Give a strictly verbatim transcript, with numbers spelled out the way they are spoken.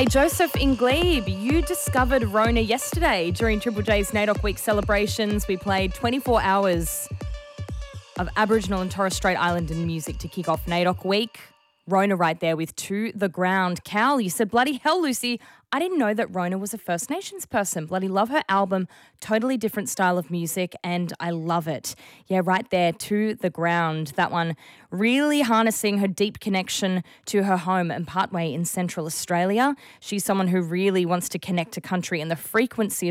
Hey, Joseph in Glebe, you discovered Rona yesterday during Triple J's NAIDOC Week celebrations. We played twenty-four hours of Aboriginal and Torres Strait Islander music to kick off NAIDOC Week. Rona right there with To The Ground. Cal, you said, bloody hell, Lucy, I didn't know that Rona was a First Nations person. Bloody love her album, totally different style of music, and I love it. Yeah, right there, To The Ground. That one really harnessing her deep connection to her home and Partway in Central Australia. She's someone who really wants to connect to country and the frequency